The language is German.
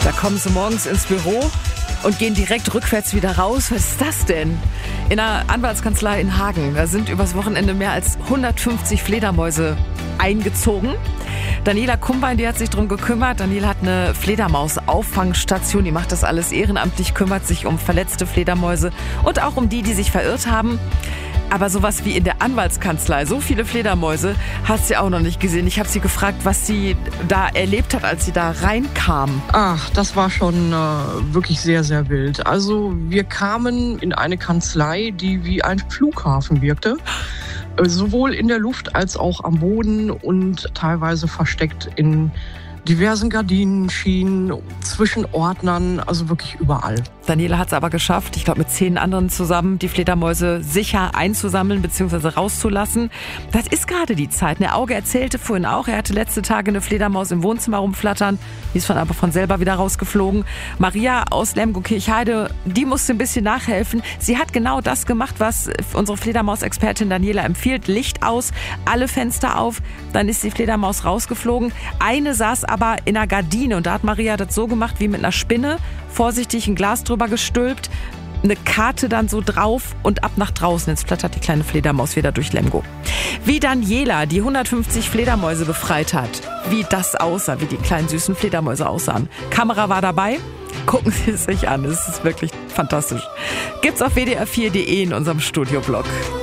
Da kommen sie morgens ins Büro und gehen direkt rückwärts wieder raus. Was ist das denn? In einer Anwaltskanzlei in Hagen, da sind übers Wochenende mehr als 150 Fledermäuse eingezogen. Daniela Kumbein, die hat sich darum gekümmert. Daniela hat eine Fledermaus-Auffangstation, die macht das alles ehrenamtlich, kümmert sich um verletzte Fledermäuse und auch um die sich verirrt haben. Aber sowas wie in der Anwaltskanzlei, so viele Fledermäuse, hat sie auch noch nicht gesehen. Ich habe sie gefragt, was sie da erlebt hat, als sie da reinkam. Ach, das war schon wirklich sehr, sehr wild. Also wir kamen in eine Kanzlei, die wie ein Flughafen wirkte. Sowohl in der Luft als auch am Boden und teilweise versteckt in diversen Gardinen, Schienen, zwischen Ordnern, also wirklich überall. Daniela hat es aber geschafft, ich glaube mit 10 anderen zusammen, die Fledermäuse sicher einzusammeln bzw. rauszulassen. Das ist gerade die Zeit. Der Auge erzählte vorhin auch, er hatte letzte Tage eine Fledermaus im Wohnzimmer rumflattern. Die ist aber von selber wieder rausgeflogen. Maria aus Lemgo-Kirchheide, die musste ein bisschen nachhelfen. Sie hat genau das gemacht, was unsere Fledermaus-Expertin Daniela empfiehlt. Licht aus, alle Fenster auf. Dann ist die Fledermaus rausgeflogen. Eine saß aber in einer Gardine und da hat Maria das so gemacht wie mit einer Spinne. Vorsichtig ein Glas drüber gestülpt, eine Karte dann so drauf und ab nach draußen. Jetzt flattert die kleine Fledermaus wieder durch Lemgo. Wie Daniela die 150 Fledermäuse befreit hat, wie das aussah, wie die kleinen süßen Fledermäuse aussahen. Kamera war dabei. Gucken Sie es sich an, es ist wirklich fantastisch. Gibt's auf wdr4.de in unserem Studioblog.